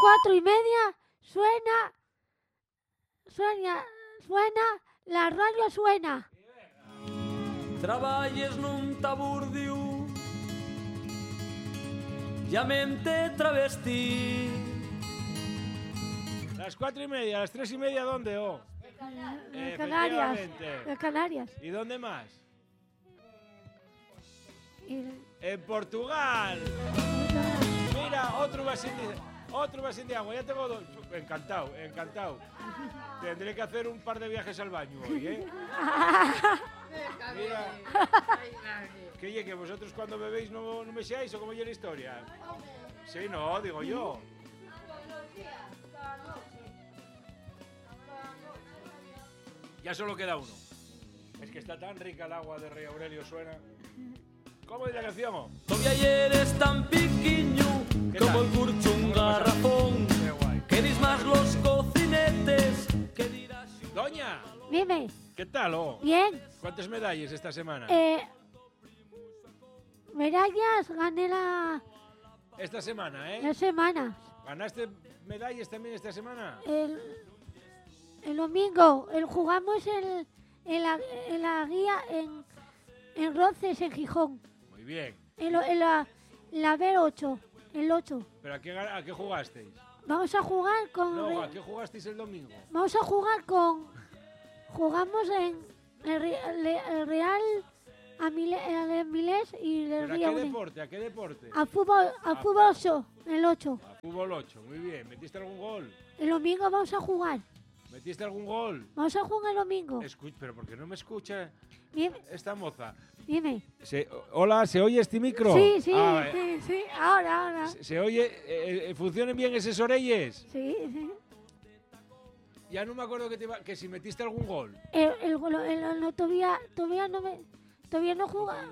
4:30 suena, la radio suena. Traballes nun taburdiu, llamente travestí. Las 4:30, las 3:30, ¿dónde? En Canarias. Efectivamente. En Canarias. ¿Y dónde más? Y- En Portugal. Mira, otro vasín de agua. Ya tengo dos. Encantado. Tendré que hacer un par de viajes al baño hoy, ¿eh? Mira. Que vosotros cuando bebéis no me seáis o cómo es la historia. Sí, no, digo yo. Ya solo queda uno. Es que está tan rica el agua de Rey Aurelio, suena. ¿Cómo es la canción? Todavía eres tan piquiño como el curcho un garrafón. Qué guay. Queréis más los cocinetes que dirás. Doña, Dime, ¿qué tal? bien. ¿Cuántas medallas esta semana? Medallas gané Esta semana, ¿eh? las semanas. ¿Ganaste medallas también esta semana? El domingo jugamos en la guía en Roces, en Gijón. Muy bien. En la B8, el 8. ¿Pero a qué jugasteis? Vamos a jugar con... No, ¿a qué jugasteis el domingo? Vamos a jugar con... Jugamos en el Real Amilés y el ¿Pero a Río qué Uni. deporte? ¿A qué deporte? A fútbol 8, el 8. A fútbol 8, muy bien. ¿Metiste algún gol? El domingo vamos a jugar. ¿Metiste algún gol? Vamos a jugar el domingo. ¿Pero por qué no me escucha Dime. esta moza? Dime. Hola, ¿se oye este micro? Sí, Ah, sí. Ahora. ¿Se oye? ¿Funcionan bien esas orelles? Sí. Ya no me acuerdo que si metiste algún gol. Todavía no juega.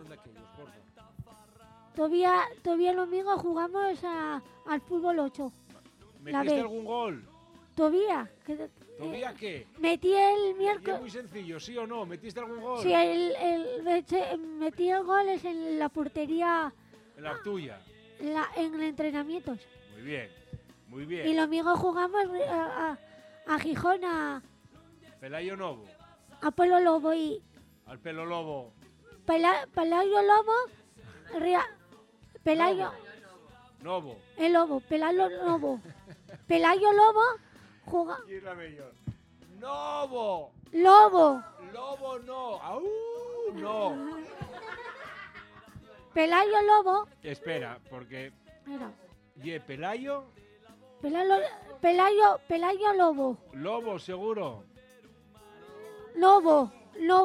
Todavía el domingo jugamos al fútbol 8. ¿Metiste algún gol? Todavía. ¿Todavía qué? Metí el Y es miércoles. muy sencillo, ¿sí o no? ¿Metiste algún gol? Sí, metí el gol es en la portería, En la tuya. en entrenamientos. Muy bien, muy Y bien. el domingo jugamos a Gijón, Pelayo Novo, a Pelo Lobo y al pelo lobo. Pelayo Lobo, Pelayo, Novo. el Lobo, Pelayo Lobo. Pelayo Lobo, ¿Quién es la mejor? Novo. Lobo, Lobo no. ¡Au! No. Pelayo Lobo. Espera, porque... Mira, Pelayo, Pelayo Lobo. lobo seguro. Lobo.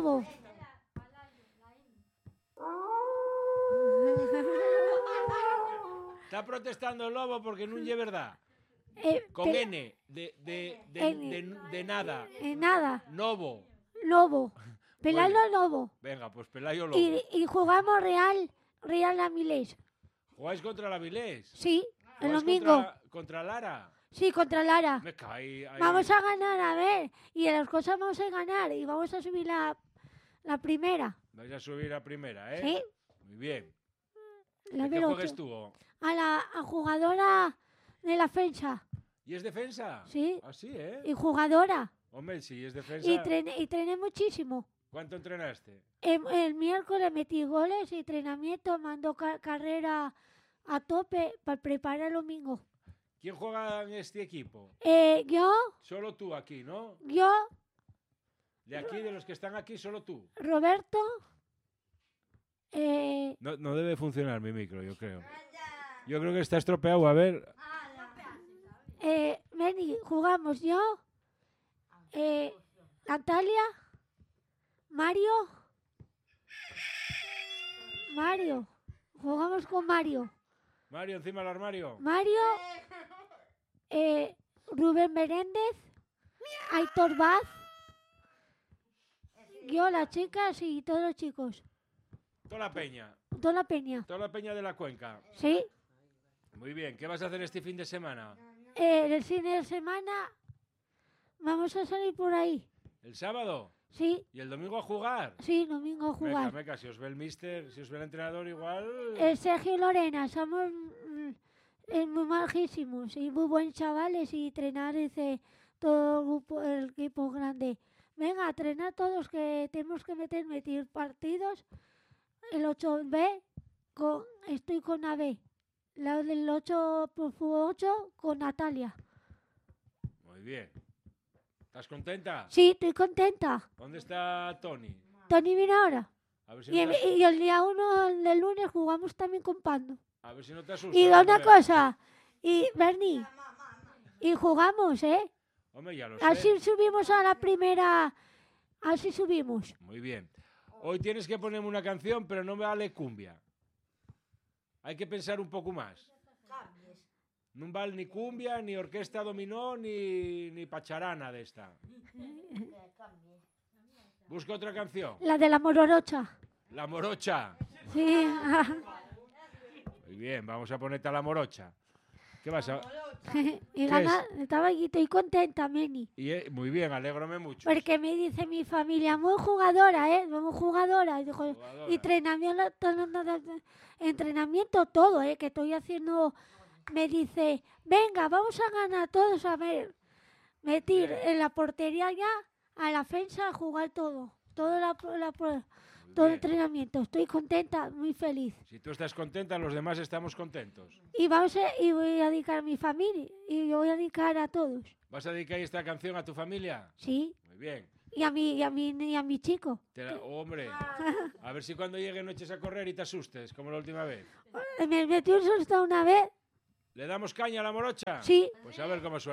Está protestando el lobo porque no es verdad. Con N, de nada. Nada, Novo. Lobo. Pelayo Bueno. Lobo. Venga, pues Pelayo Lobo. Y jugamos Real Amilés. ¿Jugáis contra la Vilés? Sí, el ¿Jugáis domingo. Contra Lara? Sí, contra Lara. Me caí ahí. Vamos a ganar, a ver. Y de las cosas vamos a ganar. Y vamos a subir la primera. Vais a subir a primera, ¿eh? Sí, Muy bien. la ¿De qué B8. juegas tú? A la jugadora de la defensa. ¿Y es defensa? Sí. Así, ¿eh? Y jugadora. Hombre, si es defensa... Y trené muchísimo. ¿Cuánto entrenaste? El miércoles metí goles y entrenamiento. Mando carrera a tope para preparar el domingo. ¿Quién juega en este equipo? Yo, Solo tú aquí, ¿no? De aquí, de los que están aquí, solo tú. Roberto, No debe funcionar mi micro, yo creo. Yo creo que está estropeado. A ver... Meni, jugamos yo, Natalia, Mario, jugamos con Mario, Mario, encima del armario. Rubén Meréndez, Aitor Vaz, yo, las chicas y todos los chicos, Toda la peña. toda la peña, Toda la peña de la cuenca. ¿sí? Muy bien. ¿Qué vas a hacer este fin de semana? El fin de semana vamos a salir por ahí, ¿El sábado? ¿sí? ¿Y el domingo a jugar? Sí, domingo a jugar. Meca, si os ve el mister, si os ve el entrenador, igual... Sergio y Lorena, somos muy majísimos y muy buenos chavales y entrenar todo el equipo grande. Venga, a entrenar todos que tenemos que meter partidos. El 8B, estoy con AB. La del 8x8 con Natalia. Muy bien. ¿Estás contenta? Sí, estoy contenta. ¿Dónde está Tony? Tony viene ahora. A ver si Y, no te, y el día 1 del lunes jugamos también con Pando. a ver si no te asustas. Y una hombre. cosa, y Bernie, y jugamos, ¿eh? Hombre, ya lo Así sé. subimos a la primera, así subimos. Muy bien. Hoy tienes que ponerme una canción, pero no me vale cumbia. Hay que pensar un poco más. No vale ni cumbia, ni orquesta dominó, ni pacharana de esta. Busca otra canción. La de la Mororocha. La morocha. Sí. Muy bien, vamos a ponerte a la morocha. ¿Qué vas a...? Y estoy contenta, Meni. Muy bien, alégrame mucho. Porque me dice mi familia, muy jugadora, ¿eh? Muy jugadora. Y, dijo, Jugadora. y entrenamiento todo, ¿eh? Que estoy haciendo. Me dice, venga, vamos a ganar todos a ver. Metir Bien. en la portería ya, a la defensa, a jugar todo. Todo Muy todo el bien. entrenamiento. Estoy contenta, muy feliz. Si tú estás contenta, los demás estamos contentos. Y y voy a dedicar a mi familia. Y yo voy a dedicar a todos. ¿Vas a dedicar esta canción a tu familia? Sí. Muy bien. Y a mi chico. Hombre, a ver si cuando llegue no eches a correr y te asustes, como la última vez. Me metió un susto una vez. ¿Le damos caña a la morocha? Sí. Pues a ver cómo suena.